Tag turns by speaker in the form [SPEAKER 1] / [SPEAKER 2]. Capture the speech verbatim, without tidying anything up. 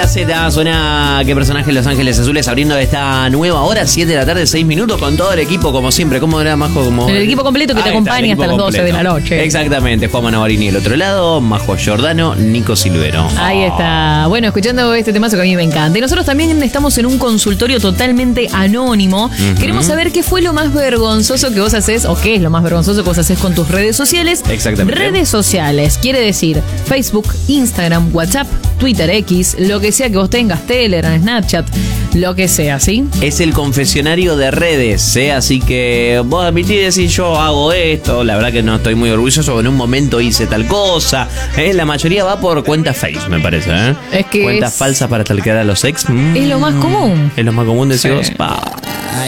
[SPEAKER 1] la Z, suena Qué personaje Los Ángeles Azules abriendo esta nueva hora, siete de la tarde, seis minutos, con todo el equipo, como siempre. ¿Cómo era, Majo? Como...
[SPEAKER 2] El equipo completo que te
[SPEAKER 1] Ahí
[SPEAKER 2] acompaña
[SPEAKER 1] está,
[SPEAKER 2] hasta las doce
[SPEAKER 1] completo.
[SPEAKER 2] de la noche.
[SPEAKER 1] Exactamente, Juan Manovarini del otro lado, Majo Giordano, Nico Silvero.
[SPEAKER 2] Ahí está. Bueno, escuchando este temazo que a mí me encanta. Y nosotros también estamos en un consultorio totalmente anónimo. Uh-huh. Queremos saber qué fue lo más vergonzoso que vos haces, o qué es lo más vergonzoso que vos haces con tus redes sociales.
[SPEAKER 1] Exactamente.
[SPEAKER 2] Redes sociales, quiere decir Facebook, Instagram, WhatsApp, Twitter, X, lo que sea que vos tengas, Telegram, Snapchat, lo que sea, ¿sí?
[SPEAKER 1] Es el confesionario de redes, ¿eh? Así que vos admitís y decís, yo hago esto, la verdad que no estoy muy orgulloso, en un momento hice tal cosa, ¿eh? La mayoría va por cuentas fakes, me parece, ¿eh?
[SPEAKER 2] Es que
[SPEAKER 1] cuentas
[SPEAKER 2] es...
[SPEAKER 1] falsas para stalkear a los ex. Mm,
[SPEAKER 2] es lo más común.
[SPEAKER 1] Es lo más común, decís
[SPEAKER 2] Sí.
[SPEAKER 1] vos, pa.